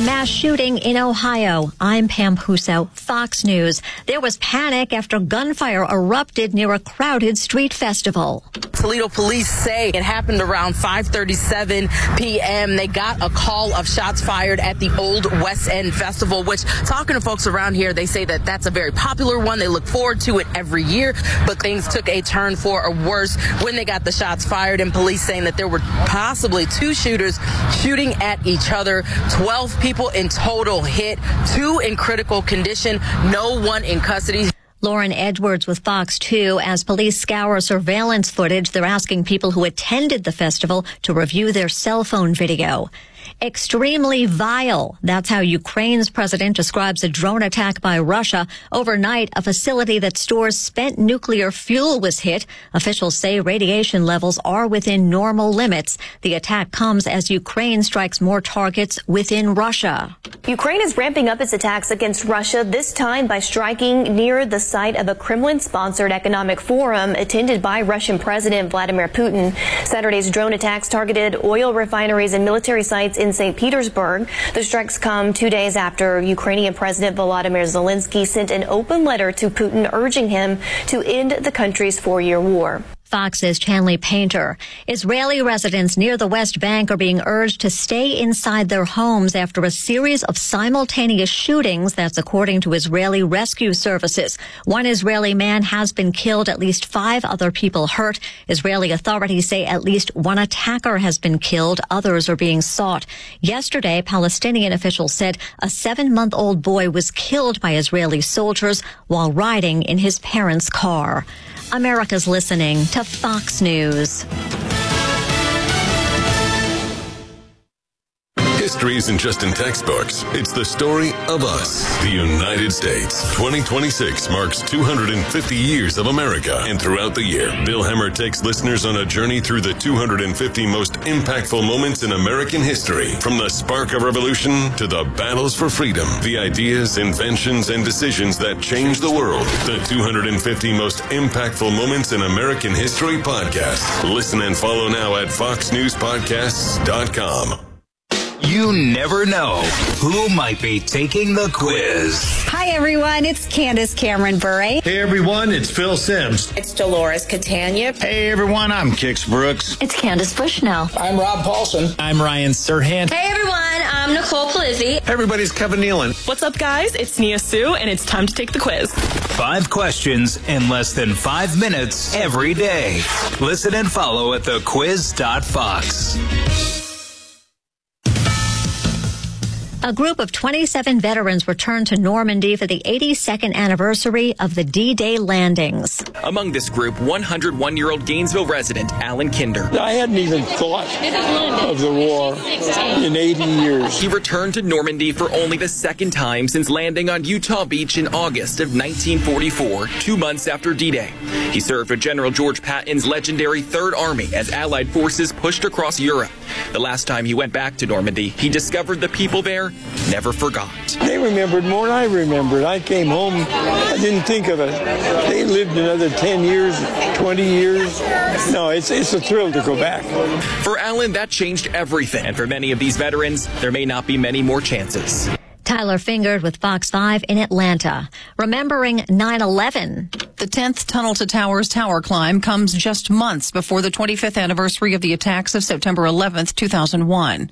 mass shooting in Ohio. I'm Pam Huso, Fox News. There was panic after gunfire erupted near a crowded street festival. Toledo police say it happened around 5:37 p.m. They got a call of shots fired at the Old West End Festival, which, talking to folks around here, they say that that's a very popular one. They look forward to it every year, but things took a turn for a worse when they got the shots fired, and police saying that there were possibly two shooters shooting at each other. 12 people in total hit, 2 in critical condition, no one in custody. Lauren Edwards with Fox 2. As police scour surveillance footage, they're asking people who attended the festival to review their cell phone video. Extremely vile. That's how Ukraine's president describes a drone attack by Russia. Overnight, a facility that stores spent nuclear fuel was hit. Officials say radiation levels are within normal limits. The attack comes as Ukraine strikes more targets within Russia. Ukraine is ramping up its attacks against Russia, this time by striking near the site of a Kremlin-sponsored economic forum attended by Russian President Vladimir Putin. Saturday's drone attacks targeted oil refineries and military sites in St. Petersburg. The strikes come 2 days after Ukrainian President Volodymyr Zelensky sent an open letter to Putin urging him to end the country's 4-year war. Fox's Chanley Painter. Israeli residents near the West Bank are being urged to stay inside their homes after a series of simultaneous shootings. That's according to Israeli rescue services. One Israeli man has been killed, at least 5 other people hurt. Israeli authorities say at least 1 attacker has been killed. Others are being sought. Yesterday, Palestinian officials said a 7-month-old boy was killed by Israeli soldiers while riding in his parents' car. America's listening to Fox News. History isn't just in textbooks. It's the story of us, the United States. 2026 marks 250 years of America. And throughout the year, Bill Hemmer takes listeners on a journey through the 250 most impactful moments in American history. From the spark of revolution to the battles for freedom, the ideas, inventions, and decisions that changed the world. The 250 most impactful moments in American history podcast. Listen and follow now at foxnewspodcasts.com. You never know who might be taking the quiz. Hi, everyone. It's Candace Cameron Bure. Hey, everyone. It's Phil Sims. It's Dolores Catania. Hey, everyone. I'm Kix Brooks. It's Candace Bushnell. I'm Rob Paulson. I'm Ryan Serhant. Hey, everyone. I'm Nicole Polizzi. Hey, everybody's Kevin Nealon. What's up, guys? It's Nia Sue, and it's time to take the quiz. 5 questions in less than 5 minutes every day. Listen and follow at thequiz.fox. A group of 27 veterans returned to Normandy for the 82nd anniversary of the D-Day landings. Among this group, 101-year-old Gainesville resident Alan Kinder. I hadn't even thought of the war in 80 years. He returned to Normandy for only the 2nd time since landing on Utah Beach in August of 1944, 2 months after D-Day. He served with General George Patton's legendary Third Army as Allied forces pushed across Europe. The last time he went back to Normandy, he discovered the people there never forgot. They remembered more than I remembered. I came home, I didn't think of it. They lived another 10 years, 20 years. No, it's a thrill to go back. For Alan, that changed everything. And for many of these veterans, there may not be many more chances. Tyler Fingered with Fox 5 in Atlanta. Remembering 9/11. The 10th Tunnel to Towers tower climb comes just months before the 25th anniversary of the attacks of September 11th, 2001.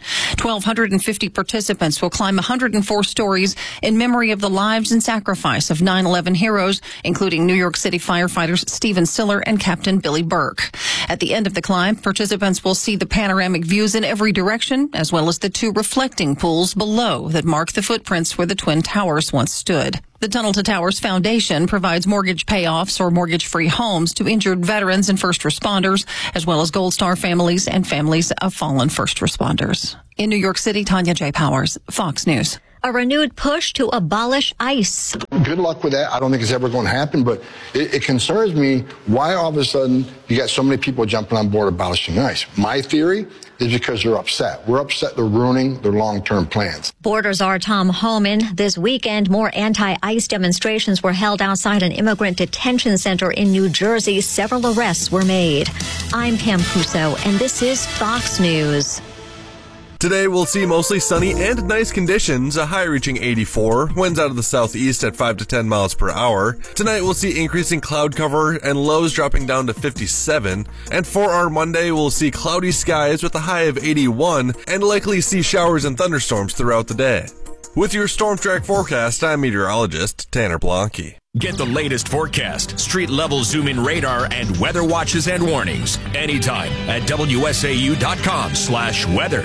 1,250 participants will climb 104 stories in memory of the lives and sacrifice of 9/11 heroes, including New York City firefighters Stephen Siller and Captain Billy Burke. At the end of the climb, participants will see the panoramic views in every direction, as well as the 2 reflecting pools below that mark the footprints where the Twin Towers once stood. The Tunnel to Towers Foundation provides mortgage payoffs or mortgage-free homes to injured veterans and first responders, as well as Gold Star families and families of fallen first responders. In New York City, Tanya J. Powers, Fox News. A renewed push to abolish ICE. Good luck with that. I don't think it's ever going to happen, but it concerns me why all of a sudden you got so many people jumping on board abolishing ICE. My theory is because they're upset. We're upset they're ruining their long-term plans. Borders are Tom Homan. This weekend, more anti-ICE demonstrations were held outside an immigrant detention center in New Jersey. Several arrests were made. I'm Pam Puso, and this is Fox News. Today, we'll see mostly sunny and nice conditions, a high reaching 84, winds out of the southeast at 5 to 10 miles per hour. Tonight, we'll see increasing cloud cover and lows dropping down to 57. And for our Monday, we'll see cloudy skies with a high of 81 and likely see showers and thunderstorms throughout the day. With your Storm Track forecast, I'm meteorologist Tanner Blanke. Get the latest forecast, street-level zoom-in radar, and weather watches and warnings anytime at WSAU.com/weather.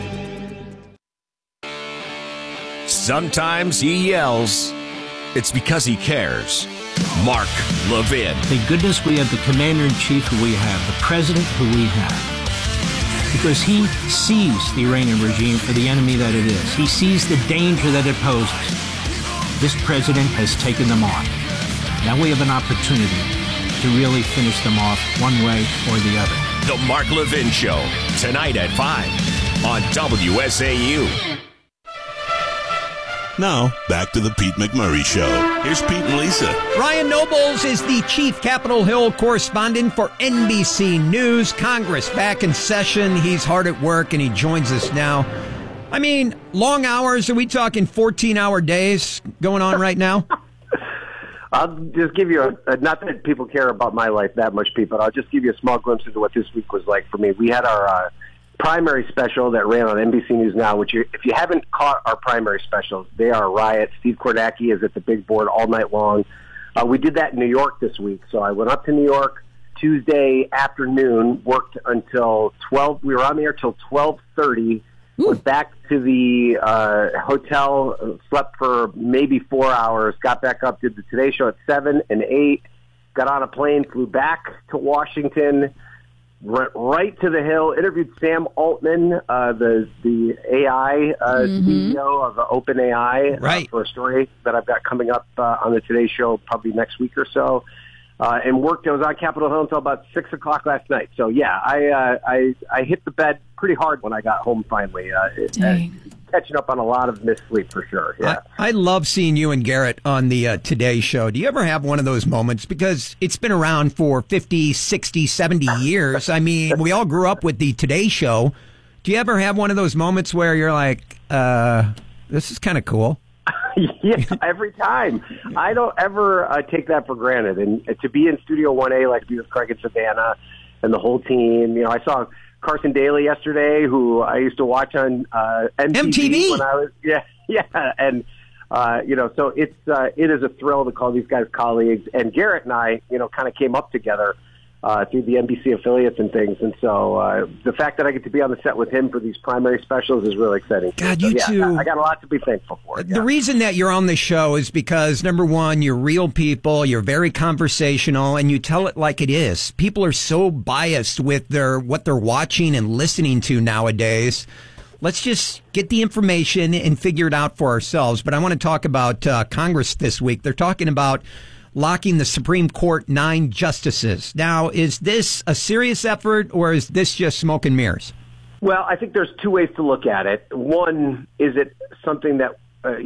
Sometimes he yells. It's because he cares. Mark Levin. Thank goodness we have the commander-in-chief who we have, the president who we have. Because he sees the Iranian regime for the enemy that it is. He sees the danger that it poses. This president has taken them on. Now we have an opportunity to really finish them off one way or the other. The Mark Levin Show, tonight at 5 on WSAU. Now, back to the Pete McMurray Show. Here's Pete and Lisa. Ryan Nobles is the chief Capitol Hill correspondent for NBC News. Congress back in session. He's hard at work, and he joins us now. I mean, long hours. Are we talking 14-hour days going on right now? I'll just give you not that people care about my life that much, Pete, but I'll just give you a small glimpse into what this week was like for me. We had our primary special that ran on NBC News Now, which if you haven't caught our primary specials, they are a riot. Steve Kornacki is at the big board all night long. We did that in New York this week. So I went up to New York Tuesday afternoon, worked until 12. We were on the air till 12:30. Went back to the hotel, slept for maybe 4 hours, got back up, did the Today Show at 7 and 8, got on a plane, flew back to Washington, went right to the Hill, interviewed Sam Altman, the AI CEO of OpenAI, for a story that I've got coming up on the Today Show probably next week or so, and worked. I was on Capitol Hill until about 6 o'clock last night. So yeah, I hit the bed pretty hard when I got home finally. Catching up on a lot of missed sleep for sure. Yeah, I love seeing you and Garrett on the Today Show. Do you ever have one of those moments? Because it's been around for 50, 60, 70 years. I mean, we all grew up with the Today Show. Do you ever have one of those moments where you're like, this is kind of cool? Yeah, every time. I don't ever take that for granted. And to be in Studio 1A, like be with Craig and Savannah and the whole team. You know, I saw Carson Daly yesterday, who I used to watch on MTV when I was and so it is a thrill to call these guys colleagues. And Garrett and I, kind of came up together through the NBC affiliates and things, and so the fact that I get to be on the set with him for these primary specials is really exciting. God, you too. I got a lot to be thankful for. The reason that you're on the show is because, number one, you're real people, you're very conversational, and you tell it like it is. People are so biased with what they're watching and listening to nowadays. Let's just get the information and figure it out for ourselves. But I want to talk about Congress this week. They're talking about locking the Supreme Court 9 justices. Now, is this a serious effort, or is this just smoke and mirrors? Well, I think there's two ways to look at it. One, is it something that,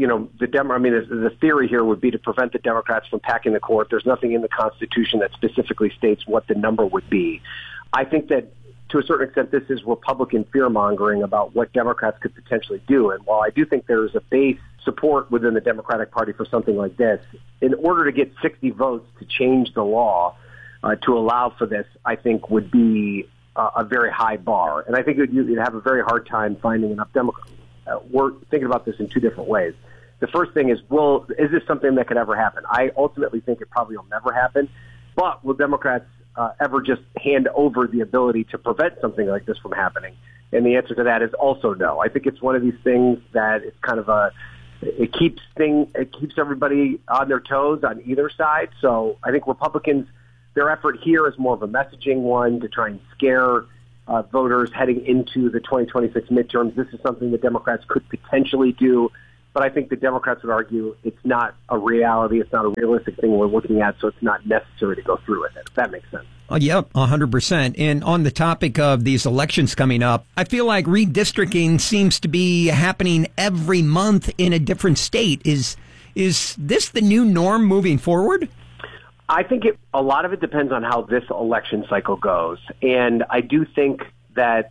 the theory here would be to prevent the Democrats from packing the court. There's nothing in the Constitution that specifically states what the number would be. I think that, to a certain extent, this is Republican fear-mongering about what Democrats could potentially do. And while I do think there is a base support within the Democratic Party for something like this, in order to get 60 votes to change the law to allow for this, I think would be a very high bar. And I think you'd have a very hard time finding enough Democrats. We're thinking about this in two different ways. The first thing is, is this something that could ever happen? I ultimately think it probably will never happen. But will Democrats ever just hand over the ability to prevent something like this from happening? And the answer to that is also no. I think it's one of these things that it's kind of it keeps everybody on their toes on either side. So I think Republicans, their effort here is more of a messaging one to try and scare voters heading into the 2026 midterms. This is something that Democrats could potentially do, but I think the Democrats would argue it's not a reality, it's not a realistic thing we're looking at, so it's not necessary to go through with it, if that makes sense. Yep, 100%. And on the topic of these elections coming up, I feel like redistricting seems to be happening every month in a different state. Is this the new norm moving forward? I think a lot of it depends on how this election cycle goes. And I do think that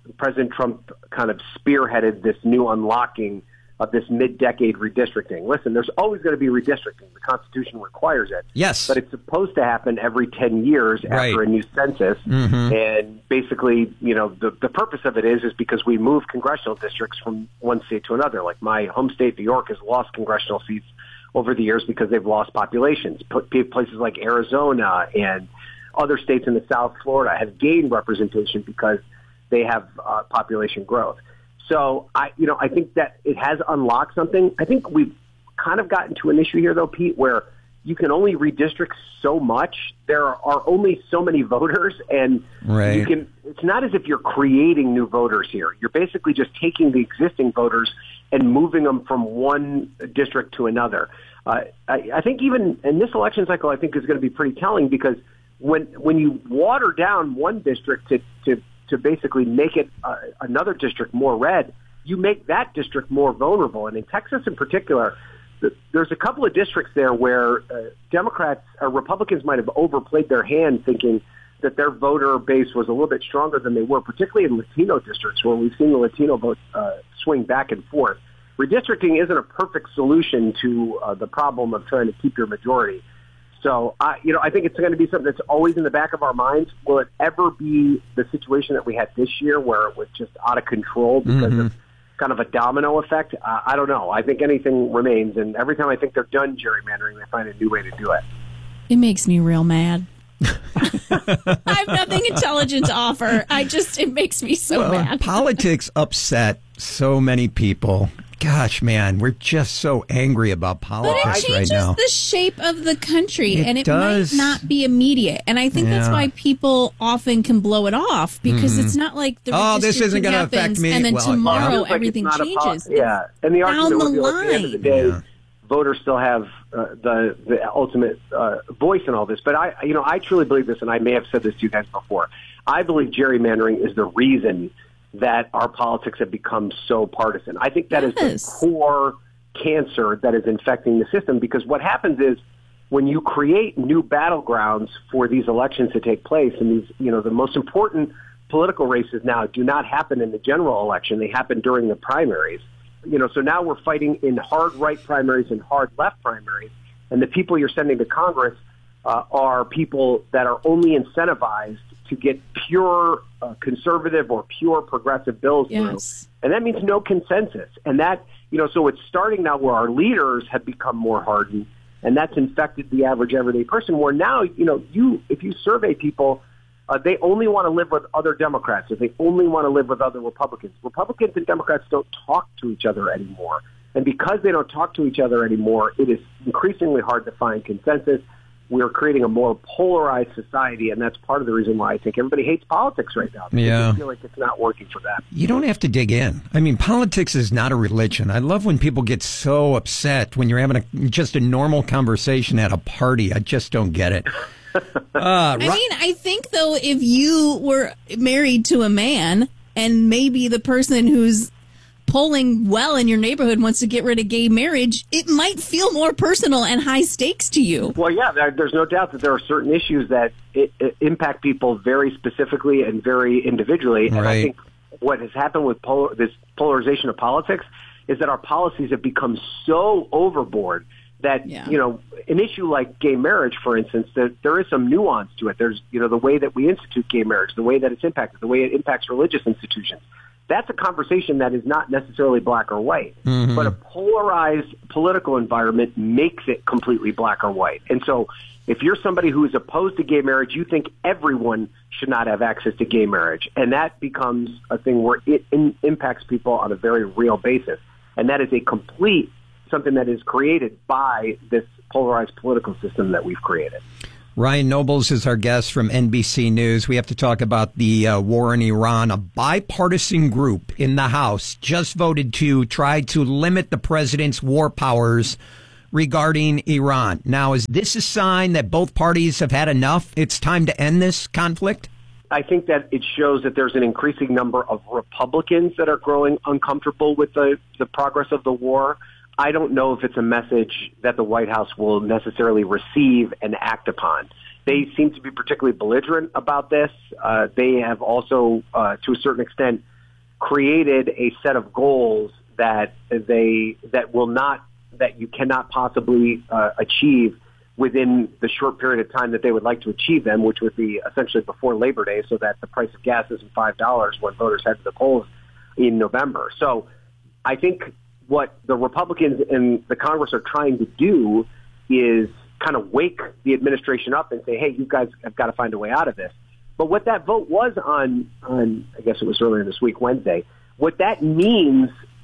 President Trump kind of spearheaded this new unlocking of this mid-decade redistricting. Listen, there's always going to be redistricting. The Constitution requires it. Yes. But it's supposed to happen every 10 years after a new census. Mm-hmm. And basically, the purpose of it is because we move congressional districts from one state to another. Like my home state, New York, has lost congressional seats over the years because they've lost populations. Places like Arizona and other states in the South, Florida, have gained representation because they have population growth. So I think that it has unlocked something. I think we've kind of gotten to an issue here, though, Pete, where you can only redistrict so much. There are only so many voters, and it's not as if you're creating new voters here. You're basically just taking the existing voters and moving them from one district to another. I think even in this election cycle, I think is going to be pretty telling, because when you water down one district to basically make it another district more red, you make that district more vulnerable. And in Texas in particular, there's a couple of districts there where Democrats or Republicans might have overplayed their hand, thinking that their voter base was a little bit stronger than they were, particularly in Latino districts where we've seen the Latino vote swing back and forth. Redistricting isn't a perfect solution to the problem of trying to keep your majority. So, I think it's going to be something that's always in the back of our minds. Will it ever be the situation that we had this year where it was just out of control because of kind of a domino effect? I don't know. I think anything remains, and every time I think they're done gerrymandering, they find a new way to do it. It makes me real mad. I have nothing intelligent to offer. it makes me so mad. Politics upset so many people. Gosh, man, we're just so angry about politics right now. But it changes the shape of the country, and it does. might not be immediate. And I think that's why people often can blow it off, because it's not like the this isn't going to affect me, and then tomorrow everything changes. And the argument would be, at the end of the day, voters still have the ultimate voice in all this. But I truly believe this, and I may have said this to you guys before. I believe gerrymandering is the reason that our politics have become so partisan. I think that is the core cancer that is infecting the system, because what happens is when you create new battlegrounds for these elections to take place, and these, the most important political races now do not happen in the general election, they happen during the primaries. So now we're fighting in hard right primaries and hard left primaries, and the people you're sending to Congress are people that are only incentivized to get pure conservative or pure progressive bills through. And that means no consensus. And that, so it's starting now where our leaders have become more hardened, and that's infected the average everyday person, where now, if you survey people, they only want to live with other Democrats, or they only want to live with other Republicans. Republicans and Democrats don't talk to each other anymore. And because they don't talk to each other anymore, it is increasingly hard to find consensus. We're creating a more polarized society, and that's part of the reason why I think everybody hates politics right now. They feel like it's not working for them. You don't have to dig in. I mean, politics is not a religion. I love when people get so upset when you're having just a normal conversation at a party. I just don't get it. I think, though, if you were married to a man and maybe the person who's polling well in your neighborhood wants to get rid of gay marriage, it might feel more personal and high stakes to you. Well, yeah, there's no doubt that there are certain issues that it impact people very specifically and very individually. And I think what has happened with this polarization of politics is that our policies have become so overboard that, an issue like gay marriage, for instance, that there is some nuance to it. There's, the way that we institute gay marriage, the way that it's impacted, the way it impacts religious institutions. That's a conversation that is not necessarily black or white, but a polarized political environment makes it completely black or white. And so if you're somebody who is opposed to gay marriage, you think everyone should not have access to gay marriage. And that becomes a thing where it impacts people on a very real basis. And that is something that is created by this polarized political system that we've created. Ryan Nobles is our guest from NBC News. We have to talk about the war in Iran. A bipartisan group in the House just voted to try to limit the president's war powers regarding Iran. Now, is this a sign that both parties have had enough? It's time to end this conflict? I think that it shows that there's an increasing number of Republicans that are growing uncomfortable with the progress of the war. I don't know if it's a message that the White House will necessarily receive and act upon. They seem to be particularly belligerent about this. They have also, to a certain extent, created a set of goals that you cannot possibly achieve within the short period of time that they would like to achieve them, which would be essentially before Labor Day, so that the price of gas isn't $5 when voters head to the polls in November. So I think what the Republicans in the Congress are trying to do is kind of wake the administration up and say, hey, you guys have got to find a way out of this. But what that vote was on I guess it was earlier this week, Wednesday, what that means,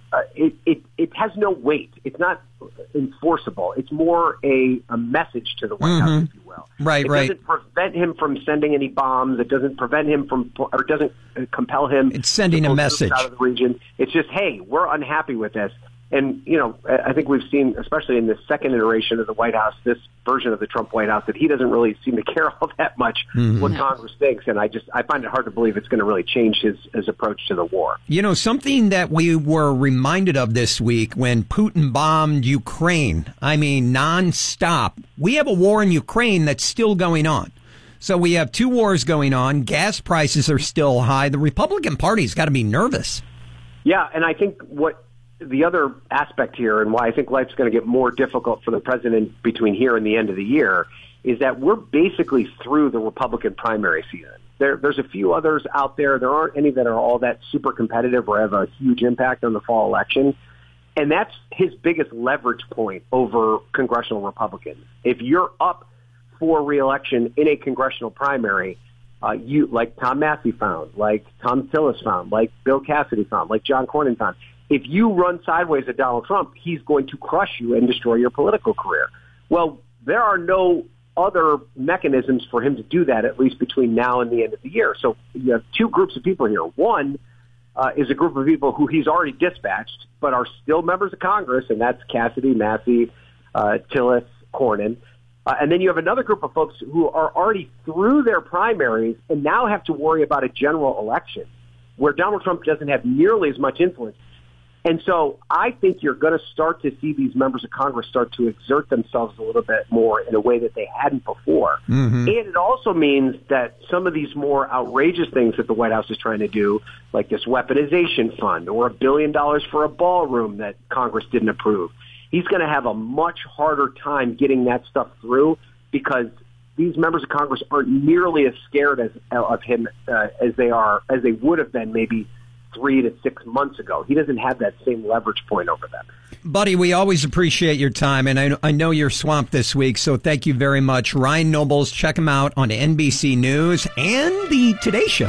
it has no weight. It's not enforceable. It's more a message to the White House, if you will. It doesn't prevent him from sending any bombs. It doesn't prevent him from, or doesn't compel him. It's sending a message out of the region. It's just, hey, we're unhappy with this. And, you know, I think we've seen, especially in the second iteration of the White House, this version of the Trump White House, that he doesn't really seem to care all that much what Congress thinks. And I find it hard to believe it's going to really change his approach to the war. You know, something that we were reminded of this week when Putin bombed Ukraine, I mean, nonstop. We have a war in Ukraine that's still going on. So we have two wars going on. Gas prices are still high. The Republican Party's got to be nervous. Yeah, and I think what the other aspect here, and why I think life's going to get more difficult for the president between here and the end of the year, is that we're basically through the Republican primary season. There's a few others out there. There aren't any that are all that super competitive or have a huge impact on the fall election. And that's his biggest leverage point over congressional Republicans. If you're up for re-election in a congressional primary, you, like Tom Massey found, like Tom Tillis found, like Bill Cassidy found, like John Cornyn found, if you run sideways at Donald Trump, he's going to crush you and destroy your political career. Well, there are no other mechanisms for him to do that, at least between now and the end of the year. So you have two groups of people here. One is a group of people who he's already dispatched, but are still members of Congress, and that's Cassidy, Massey, Tillis, Cornyn. And then you have another group of folks who are already through their primaries and now have to worry about a general election where Donald Trump doesn't have nearly as much influence. And so I think you're going to start to see these members of Congress start to exert themselves a little bit more in a way that they hadn't before. And it also means that some of these more outrageous things that the White House is trying to do, like this weaponization fund or $1 billion for a ballroom that Congress didn't approve, he's going to have a much harder time getting that stuff through because these members of Congress aren't nearly as scared of him as they would have been maybe 3 to 6 months ago. He doesn't have that same leverage point over them. Buddy, we always appreciate your time, and I know you're swamped this week, so thank you very much. Ryan Nobles, check him out on NBC News and the Today Show.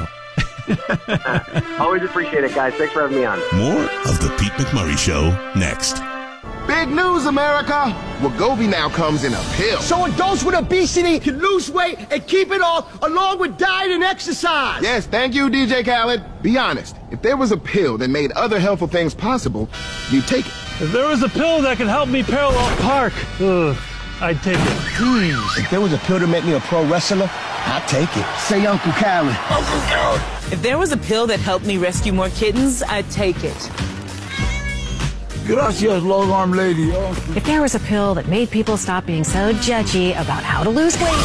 Always appreciate it, guys. Thanks for having me on. More of the Pete McMurray Show next. Big news, America! Wegovy now comes in a pill. So adults with obesity can lose weight and keep it off along with diet and exercise. Yes, thank you, DJ Khaled. Be honest, if there was a pill that made other helpful things possible, you'd take it. If there was a pill that could help me parallel park, I'd take it. If there was a pill to make me a pro wrestler, I'd take it. Say Uncle Khaled. Uncle Khaled. If there was a pill that helped me rescue more kittens, I'd take it. Gracias, long-arm lady. If there was a pill that made people stop being so judgy about how to lose weight.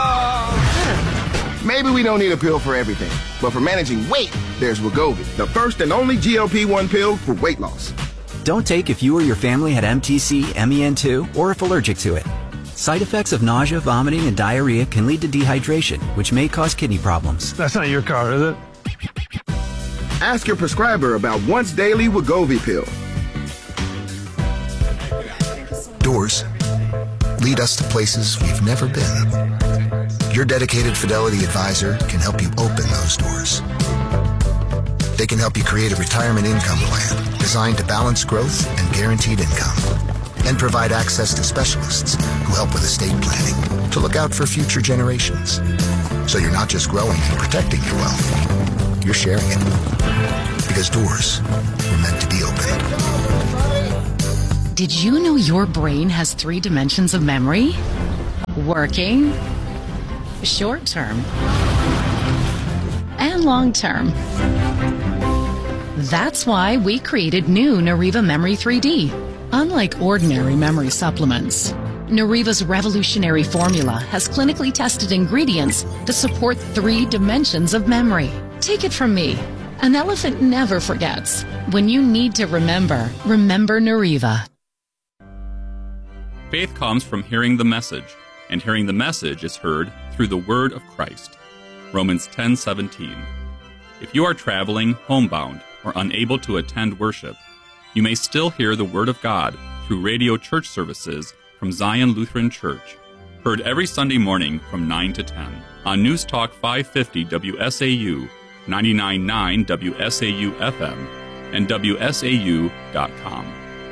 Maybe we don't need a pill for everything, but for managing weight, there's Wegovy, the first and only GLP-1 pill for weight loss. Don't take if you or your family had MTC, MEN2, or if allergic to it. Side effects of nausea, vomiting, and diarrhea can lead to dehydration, which may cause kidney problems. That's not your car, is it? Ask your prescriber about once daily Wegovy pill. Doors lead us to places we've never been. Your dedicated Fidelity advisor can help you open those doors. They can help you create a retirement income plan designed to balance growth and guaranteed income, and provide access to specialists who help with estate planning to look out for future generations. So you're not just growing and protecting your wealth, you're sharing it. Because doors were meant to be open. Did you know your brain has 3 dimensions of memory? Working, short term, and long term. That's why we created new Nariva Memory 3D. Unlike ordinary memory supplements, Nariva's revolutionary formula has clinically tested ingredients that support 3 dimensions of memory. Take it from me. An elephant never forgets. When you need to remember, remember Nariva. Faith comes from hearing the message, and hearing the message is heard through the word of Christ. Romans 10:17. If you are traveling, homebound, or unable to attend worship, you may still hear the word of God through radio church services from Zion Lutheran Church, heard every Sunday morning from 9 to 10 on News Talk 550 WSAU, 99.9 WSAU FM, and WSAU.com.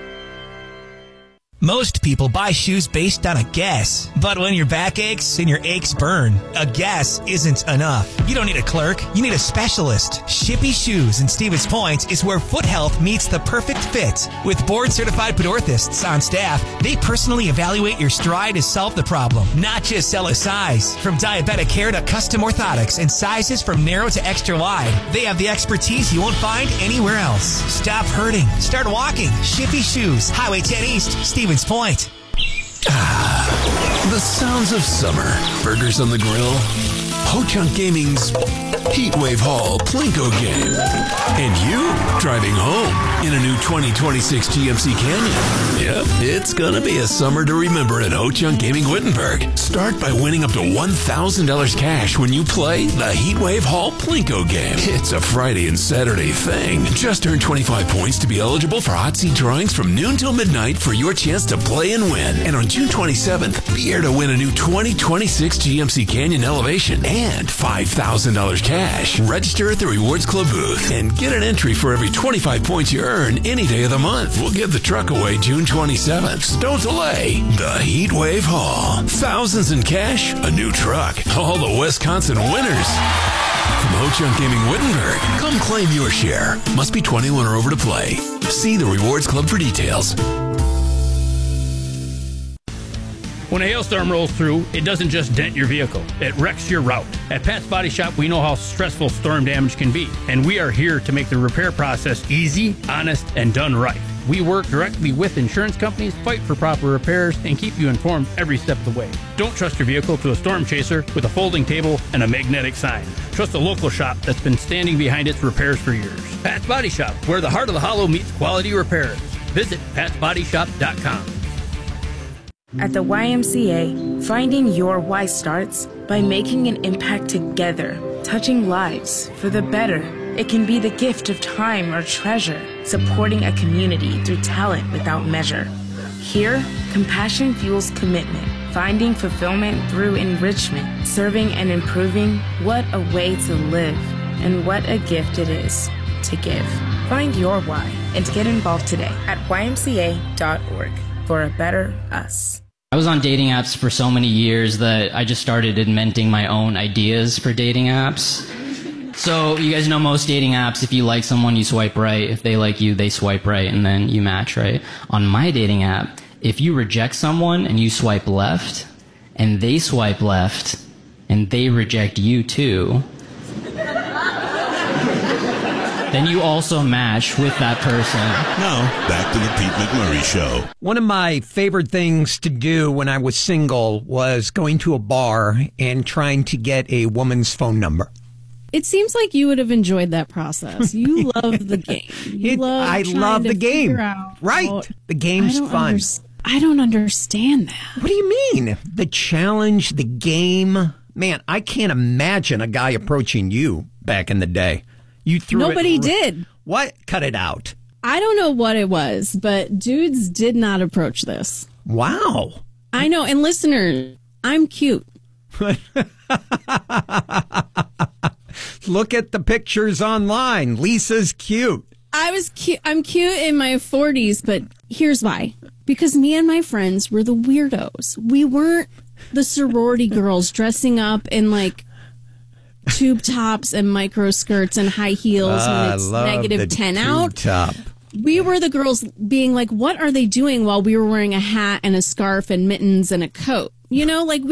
Most people buy shoes based on a guess. But when your back aches and your aches burn, a guess isn't enough. You don't need a clerk, you need a specialist. Shippy Shoes in Stevens Point is where foot health meets the perfect fit. With board-certified podorthists on staff, they personally evaluate your stride to solve the problem, not just sell a size. From diabetic care to custom orthotics and sizes from narrow to extra wide, they have the expertise you won't find anywhere else. Stop hurting. Start walking. Shippy Shoes, Highway 10 East, Stevens Point. The sounds of summer. Burgers on the grill. Ho-Chunk Gaming's Heatwave Hall Plinko game. And you driving home in a new 2026 GMC Canyon. Yep, it's gonna be a summer to remember at Ho-Chunk Gaming Wittenberg. Start by winning up to $1,000 cash when you play the Heatwave Hall Plinko game. It's a Friday and Saturday thing. Just earn 25 points to be eligible for hot seat drawings from noon till midnight for your chance to play and win. And on June 27th, be here to win a new 2026 GMC Canyon Elevation and $5,000 cash. Register at the Rewards Club booth and get an entry for every 25 points you earn any day of the month. We'll give the truck away June 27th. So don't delay. The Heatwave Hall. Thousands in cash, a new truck. All the Wisconsin winners. From Ho-Chunk Gaming Wittenberg, come claim your share. Must be 21 or over to play. See the Rewards Club for details. When a hailstorm rolls through, it doesn't just dent your vehicle, it wrecks your route. At Pat's Body Shop, we know how stressful storm damage can be, and we are here to make the repair process easy, honest, and done right. We work directly with insurance companies, fight for proper repairs, and keep you informed every step of the way. Don't trust your vehicle to a storm chaser with a folding table and a magnetic sign. Trust a local shop that's been standing behind its repairs for years. Pat's Body Shop, where the heart of the hollow meets quality repairs. Visit Pat'sBodyShop.com. At the YMCA, finding your why starts by making an impact together, touching lives for the better. It can be the gift of time or treasure, supporting a community through talent without measure. Here, compassion fuels commitment, finding fulfillment through enrichment, serving and improving. What a way to live, and what a gift it is to give. Find your why and get involved today at ymca.org for a better us. I was on dating apps for so many years that I just started inventing my own ideas for dating apps. So you guys know most dating apps, if you like someone, you swipe right. If they like you, they swipe right, and then you match, right? On my dating app, if you reject someone and you swipe left, and they swipe left, and they reject you too, then you also match with that person. Now, back to the Pete McMurray Show. One of my favorite things to do when I was single was going to a bar and trying to get a woman's phone number. It seems like you would have enjoyed that process. You love the game. I love the game. Right. The game's fun. I don't understand that. What do you mean? The challenge, the game. Man, I can't imagine a guy approaching you back in the day. You threw Nobody did. What? Cut it out. I don't know what it was, but dudes did not approach this. Wow. I know. And listeners, I'm cute. Look at the pictures online. Lisa's cute. I was cute. I'm cute in my 40s, but here's why. Because me and my friends were the weirdos. We weren't the sorority girls dressing up in like tube tops and micro skirts and high heels when it's negative 10 out. Top. We were the girls being like, what are they doing while we were wearing a hat and a scarf and mittens and a coat? You know, like